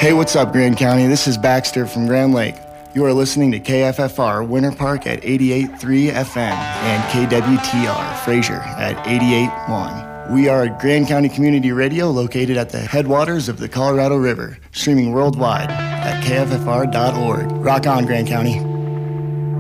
Hey, what's up, Grand County? This is Baxter from Grand Lake. You are listening to KFFR Winter Park at 88.3 FM and KWTR Fraser at 88.1. We are Grand County Community Radio located at the headwaters of the Colorado River, streaming worldwide at kffr.org. Rock on, Grand County.